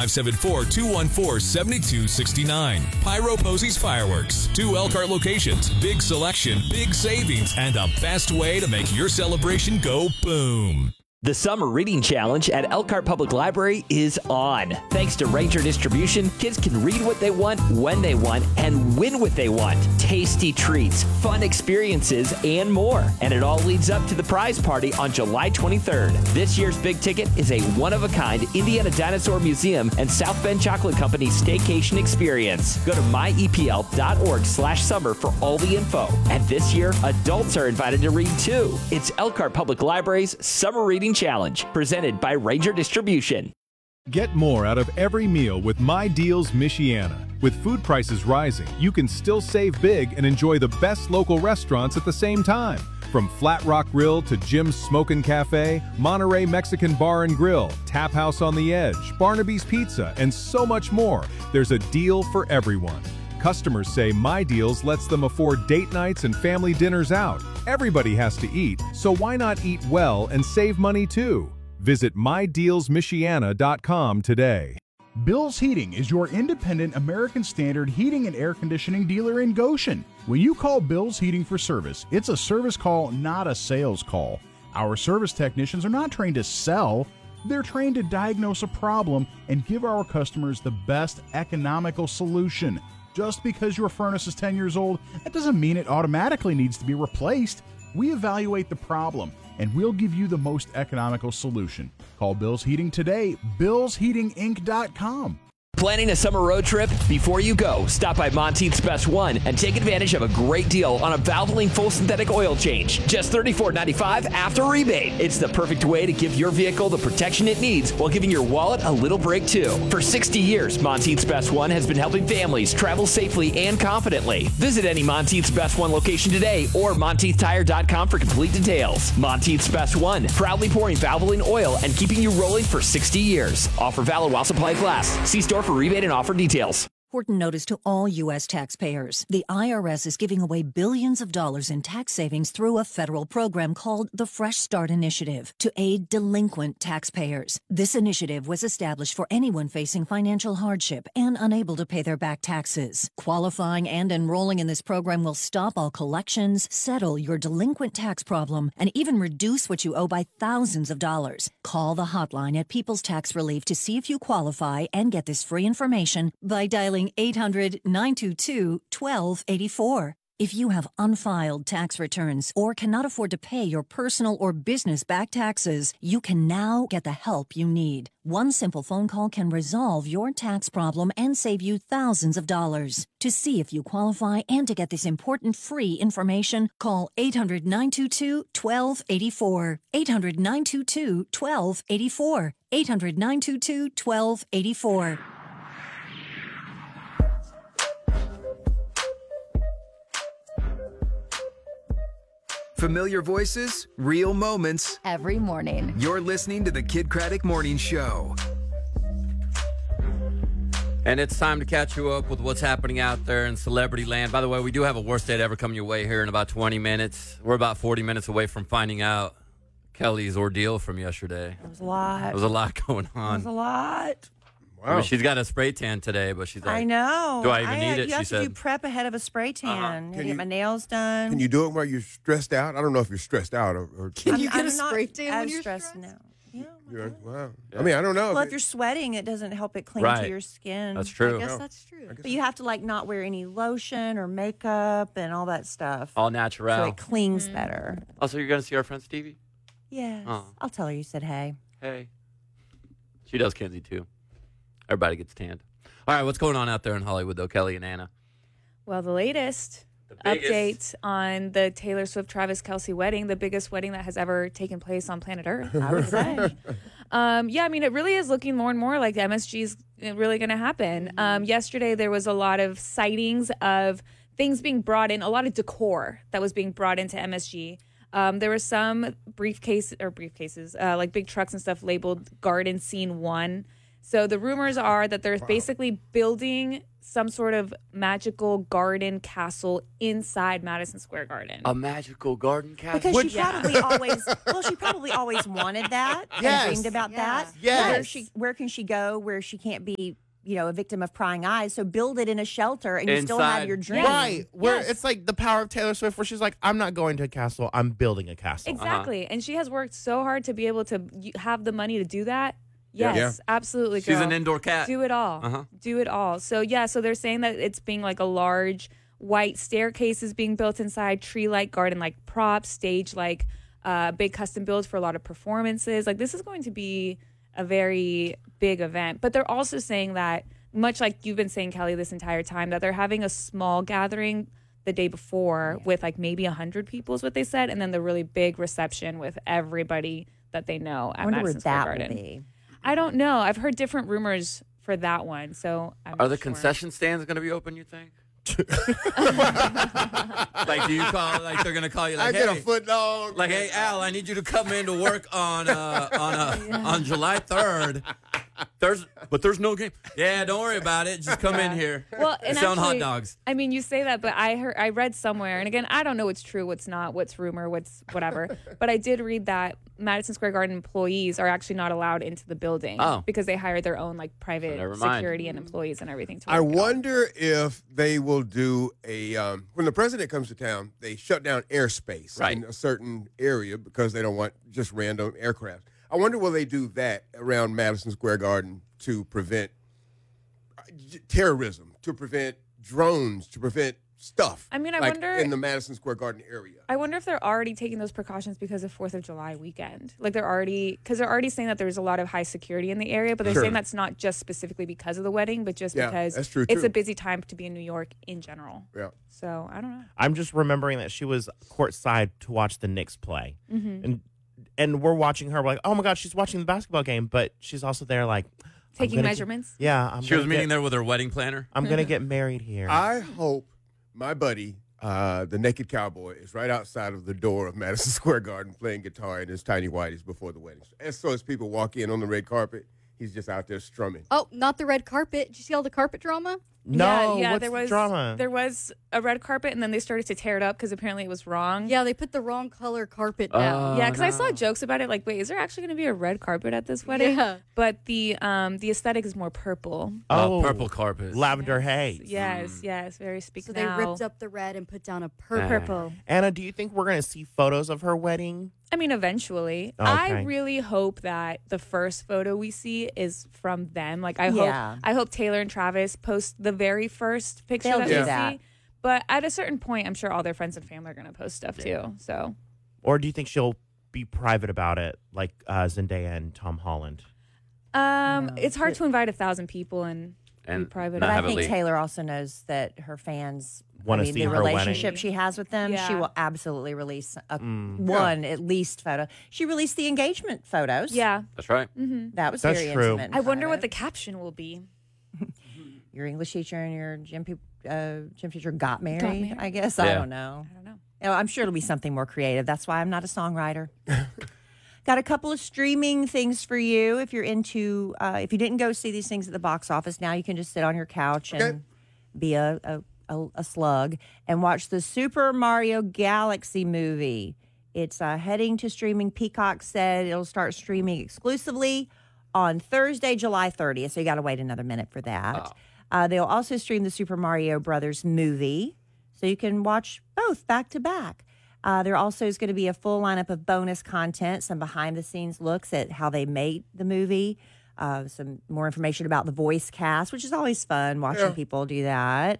574-214-7269. Pyro Posey's Fireworks. 2 Elkhart locations. Big selection, big savings, and the best way to make your celebration go boom. The Summer Reading Challenge at Elkhart Public Library is on. Thanks to Ranger Distribution, kids can read what they want, when they want, and win what they want. Tasty treats, fun experiences, and more. And it all leads up to the prize party on July 23rd. This year's big ticket is a one-of-a-kind Indiana Dinosaur Museum and South Bend Chocolate Company staycation experience. Go to myepl.org/summer for all the info. And this year, adults are invited to read too. It's Elkhart Public Library's Summer Reading Challenge, presented by Ranger Distribution. Get more out of every meal with My Deals Michiana. With food prices rising, you can still save big and enjoy the best local restaurants at the same time. From Flat Rock Grill to Jim's Smokin' Cafe, Monterey Mexican Bar and Grill, Tap House on the Edge, Barnaby's Pizza, and so much more, there's a deal for everyone. Customers say My Deals lets them afford date nights and family dinners out. Everybody has to eat, so why not eat well and save money too? Visit MyDealsMichiana.com today. Bill's Heating is your independent American Standard heating and air conditioning dealer in Goshen. When you call Bill's Heating for service, it's a service call, not a sales call. Our service technicians are not trained to sell. They're trained to diagnose a problem and give our customers the best economical solution. Just because your furnace is 10 years old, that doesn't mean it automatically needs to be replaced. We evaluate the problem, and we'll give you the most economical solution. Call Bill's Heating today, billsheatinginc.com. Planning a summer road trip? Before you go, stop by Monteith's Best One and take advantage of a great deal on a Valvoline full synthetic oil change. Just $34.95 after rebate. It's the perfect way to give your vehicle the protection it needs while giving your wallet a little break too. For 60 years, Monteith's Best One has been helping families travel safely and confidently. Visit any Monteith's Best One location today or MonteithTire.com for complete details. Monteith's Best One, proudly pouring Valvoline oil and keeping you rolling for 60 years. Offer valid while supplies last. See store for rebate and offer details. Important notice to all U.S. taxpayers. The IRS is giving away billions of dollars in tax savings through a federal program called the Fresh Start Initiative to aid delinquent taxpayers. This initiative was established for anyone facing financial hardship and unable to pay their back taxes. Qualifying and enrolling in this program will stop all collections, settle your delinquent tax problem, and even reduce what you owe by thousands of dollars. Call the hotline at People's Tax Relief to see if you qualify and get this free information by dialing 800-922-1284. If you have unfiled tax returns or cannot afford to pay your personal or business back taxes, you can now get the help you need. One simple phone call can resolve your tax problem and save you thousands of dollars. To see if you qualify and to get this important free information, call 800-922-1284. 800-922-1284. 800-922-1284. Familiar voices, real moments. Every morning. You're listening to the Kid Craddock Morning Show. And it's time to catch you up with what's happening out there in celebrity land. By the way, we do have a worst date ever coming your way here in about 20 minutes. We're about 40 minutes away from finding out Kelly's ordeal from yesterday. It was a lot. There was a lot going on. It was a lot. Wow. I mean, she's got a spray tan today, but she's like, I know. Do I even need it? You have to do prep ahead of a spray tan. I get my nails done. Can you do it while you're stressed out? I don't know if you're stressed out or can you get a not spray tan when as you're stressed now? Yeah. Wow. I mean, I don't know. Well, if you're sweating, it doesn't help it clean to your skin. That's true. I guess that's true. But you have to not wear any lotion or makeup and all that stuff. All natural. So it clings better. Also, you're going to see our friend Stevie? Yes. I'll tell her you said hey. Hey. She does Kenzie, too. Everybody gets tanned. All right, what's going on out there in Hollywood, though, Kelly and Anna? Well, the latest update on the Taylor Swift-Travis Kelce wedding, the biggest wedding that has ever taken place on planet Earth, I would say. Yeah, I mean, it really is looking more and more like the MSG is really going to happen. Yesterday, there was a lot of sightings of things being brought in, a lot of decor that was being brought into MSG. There were some briefcases, like big trucks and stuff labeled Garden Scene 1, So the rumors are that they're basically building some sort of magical garden castle inside Madison Square Garden. A magical garden castle? Because she probably always wanted that and dreamed about that. Yes. Where can she go where she can't be, a victim of prying eyes? So build it in a shelter and you still have your dream. Right. Where it's like the power of Taylor Swift, where she's like, I'm not going to a castle, I'm building a castle. Exactly. And she has worked so hard to be able to have the money to do that. Yes, absolutely, girl. She's an indoor cat. Do it all. Do it all. So, so they're saying that it's being like a large white staircase is being built inside, tree-like, garden-like props, stage-like, big custom builds for a lot of performances. Like, this is going to be a very big event. But they're also saying that, much like you've been saying, Kelly, this entire time, that they're having a small gathering the day before with like maybe 100 people is what they said, and then the really big reception with everybody that they know at Madison Square Garden. Will be. I don't know. I've heard different rumors for that one. So are the concession stands going to be open, you think? Like, do you call? Like, they're gonna call you? Like, I get a foot dog. Like, hey, Al, I need you to come in to work on July 3rd. There's no game. Yeah, don't worry about it. Just come in here. Well, and selling actually, hot dogs. I mean, you say that, but I read somewhere, and again, I don't know what's true, what's not, what's rumor, what's whatever. But I did read that Madison Square Garden employees are actually not allowed into the building because they hired their own like private security and employees and everything. To I wonder if they will do a when the president comes to town, they shut down airspace in a certain area because they don't want just random aircraft. I wonder will they do that around Madison Square Garden to prevent terrorism, to prevent drones, to prevent stuff. I mean, I like wonder in the Madison Square Garden area. I wonder if they're already taking those precautions because of 4th of July weekend. Like they're already saying that there's a lot of high security in the area, but they're saying that's not just specifically because of the wedding, but just because that's true, it's too. a busy time to be in New York in general. Yeah. So I don't know. I'm just remembering that she was courtside to watch the Knicks play, and we're watching her. We're like, oh my God, she's watching the basketball game, but she's also there like taking measurements. She was meeting there with her wedding planner. I'm gonna get married here. I hope my buddy, the Naked Cowboy, is right outside of the door of Madison Square Garden playing guitar in his tiny whities before the wedding. And so as people walk in on the red carpet, he's just out there strumming. Oh, not the red carpet. Did you see all the carpet drama? No, yeah, what's there the was drama? There was a red carpet, and then they started to tear it up because apparently it was wrong. Yeah, they put the wrong color carpet down. Yeah, because I saw jokes about it. Like, wait, is there actually going to be a red carpet at this wedding? Yeah. But the aesthetic is more purple. Oh, purple carpet, lavender haze. Yes, very speak So now. they ripped up the red and put down a purple. Anna, do you think we're gonna see photos of her wedding? I mean, eventually. Okay. I really hope that the first photo we see is from them. Like, I hope Taylor and Travis post the very first picture They'll that do we that. see. But at a certain point, I'm sure all their friends and family are going to post stuff too. So, Or do you think she'll be private about it, like Zendaya and Tom Holland? it's hard to invite 1,000 people and be private. But I think Taylor also knows that her fans want to see the her relationship wedding. she has with them. Yeah. She will absolutely release one at least photo. She released the engagement photos. Yeah, that's right. That was That's very true. intimate. and I wonder what the private. caption will be. Your English teacher and your gym teacher got married. married? I guess Yeah. I don't know. I'm sure it'll be something more creative. That's why I'm not a songwriter. Got a couple of streaming things for you. If you're into, if you didn't go see these things at the box office, now you can just sit on your couch and be a slug and watch the Super Mario Galaxy movie. It's heading to streaming. Peacock said it'll start streaming exclusively on Thursday, July 30th. So you got to wait another minute for that. They'll also stream the Super Mario Brothers movie, so you can watch both back to back. There also is going to be a full lineup of bonus content, some behind-the-scenes looks at how they made the movie, some more information about the voice cast, which is always fun watching people do that.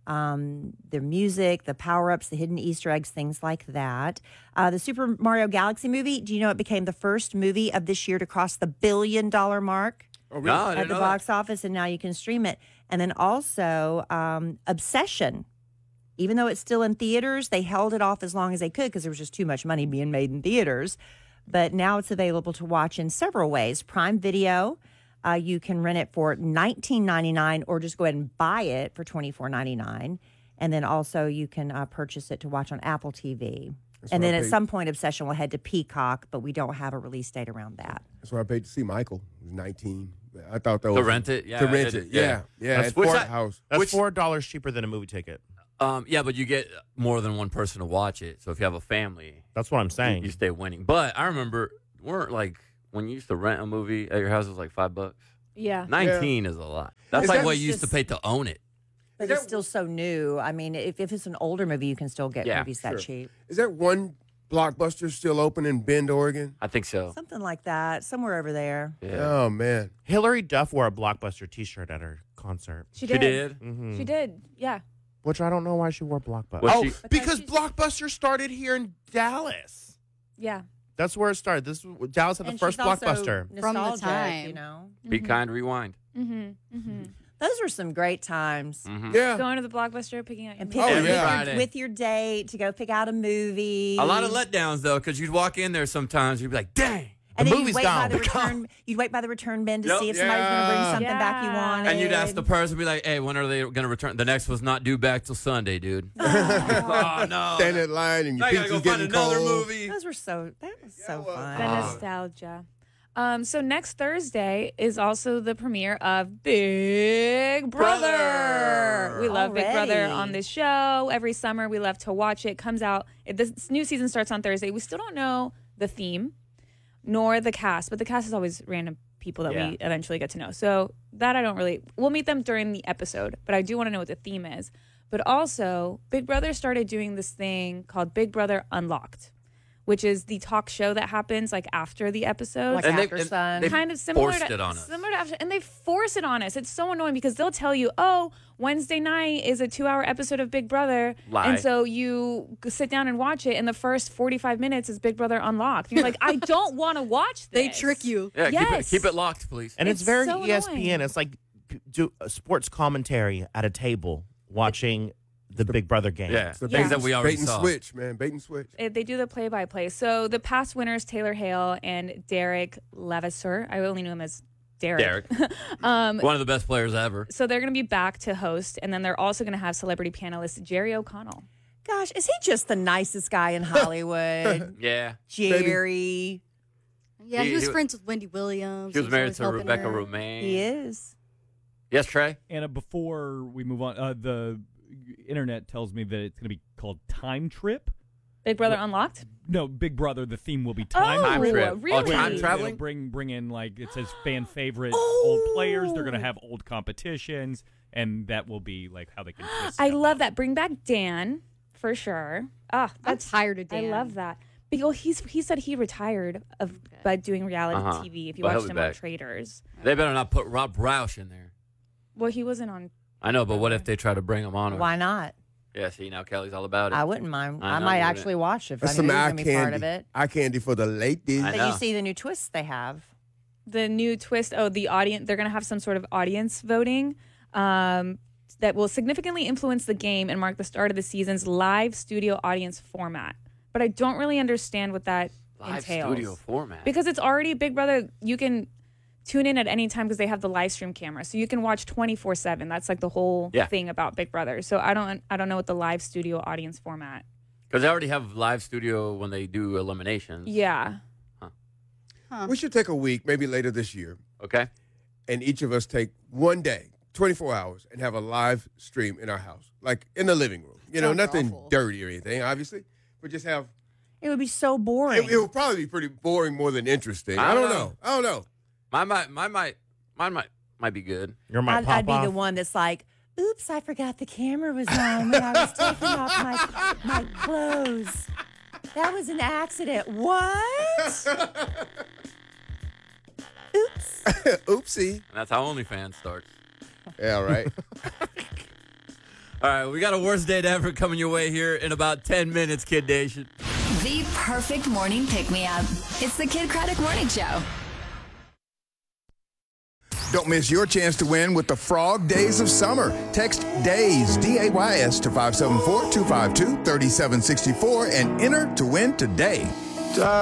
The music, the power-ups, the hidden Easter eggs, things like that. The Super Mario Galaxy movie, do you know it became the first movie of this year to cross the $1 billion mark No, I at didn't the know box office, and now you can stream it. And then also Obsession. Even though it's still in theaters, they held it off as long as they could because there was just too much money being made in theaters. But now it's available to watch in several ways. Prime Video, you can rent it for $19.99 or just go ahead and buy it for $24.99. And then also you can purchase it to watch on Apple TV. And then at some point, Obsession will head to Peacock, but we don't have a release date around that. That's what I paid to see Michael. It was I thought that was to rent it. Yeah, to rent it. Yeah. That's, at Fort House. That's $4 cheaper than a movie ticket. Yeah, but you get more than one person to watch it. So if you have a family, that's what I'm saying. You stay winning. But I remember, weren't like when you used to rent a movie at your house, it was like $5. Yeah, 19 is a lot. That's like what you used to pay to own it. But it's still so new. I mean, if it's an older movie, you can still get movies that cheap. Is that one Blockbuster still open in Bend, Oregon? I think so. Something like that, somewhere over there. Yeah. Oh man, Hillary Duff wore a Blockbuster T-shirt at her concert. She did. Mm-hmm. She did. Yeah. Which I don't know why she wore Blockbuster. Because Blockbuster started here in Dallas. Yeah. That's where it started. Dallas had the first Blockbuster. From the time, you know. Be kind, rewind. Those were some great times. Yeah. Going to the Blockbuster, picking out with your date to go pick out a movie. A lot of letdowns though, because you'd walk in there sometimes, you'd be like, "Dang, and the then movie's gone." You'd wait by the return bin to see if somebody's going to bring something back you wanted. And you'd ask the person, be like, "Hey, when are they going to return? The next one's not due back till Sunday, dude." Oh no! Stand in line and your pizza's pizza's go find getting another cold. movie. That was so fun. The nostalgia. So next Thursday is also the premiere of Big Brother. We love Big Brother on this show. Every summer we love to watch it. Comes out. This new season starts on Thursday. We still don't know the theme nor the cast, but the cast is always random people that we eventually get to know. So that we'll meet them during the episode, but I do want to know what the theme is. But also, Big Brother started doing this thing called Big Brother Unlocked, which is the talk show that happens like after the episode. Like After Sun. Kind of similar forced to, it on us. Similar to After, and they force it on us. It's so annoying because they'll tell you, oh, Wednesday night is a 2-hour episode of Big Brother. Lie. And so you sit down and watch it, and the first 45 minutes is Big Brother Unlocked. And you're like, I don't want to watch this. They trick you. Yeah, yes. keep it locked, please. And it's very so ESPN. annoying. It's like do a sports commentary at a table watching the Big Brother game. Yeah, it's the things that we already Bait and saw. switch, man. Bait and switch. They do the play-by-play. So the past winners, Taylor Hale and Derek Levasseur. I only knew him as Derek. One of the best players ever. So they're going to be back to host, and then they're also going to have celebrity panelist Jerry O'Connell. Gosh, is he just the nicest guy in Hollywood? Yeah. Jerry. Yeah, he was friends with Wendy Williams. He was married to helping Rebecca her. Romaine. He is. Yes, Trey? Anna, before we move on, the internet tells me that it's going to be called Time Trip. Big Brother Unlocked? No, Big Brother. The theme will be Time Trip. Really? Time traveling? They'll bring in, like, it says fan favorite old players. They're going to have old competitions, and that will be, like, how they can twist I stuff love up. that. Bring back Dan, for sure. I'm tired of Dan. I love that. Because he said he retired by doing reality TV. If you But he'll watched be him on back. Traitors. They better not put Rob Roush in there. Well, he wasn't on. I know, but what if they try to bring him on? Why not? Yeah, see, now Kelly's all about it. I wouldn't mind. I I know, might you actually watch it if That's I some knew he was eye going to be part of candy. it. Eye candy for the ladies. I Did know. you see the new twists they have? The new twist. Oh, the audience. They're going to have some sort of audience voting that will significantly influence the game and mark the start of the season's live studio audience format. But I don't really understand what that Live entails. studio format. Because it's already Big Brother. You can tune in at any time because they have the live stream camera, so you can watch 24/7. That's like the whole thing about Big Brother. So I don't know what the live studio audience format. Because they already have live studio when they do eliminations. Yeah. We should take a week, maybe later this year, Okay. and each of us take one day, 24 hours, and have a live stream in our house, like in the living room. You know, Sounds nothing awful. dirty or anything, obviously, but just have. It would be so boring. It would probably be pretty boring more than interesting. I don't know. Mine might be good. Your mic I'd pop be off. the one that's like, oops, I forgot the camera was on when I was taking off my clothes. That was an accident. What? Oops. Oopsie. And that's how OnlyFans starts. Yeah, right. All right, we got a worst date ever coming your way here in about 10 minutes, Kid Nation. The perfect morning pick-me-up. It's the Kid Craddock Morning Show. Don't miss your chance to win with the Frog Days of Summer. Text DAYS, D-A-Y-S, to 574-252-3764 and enter to win today.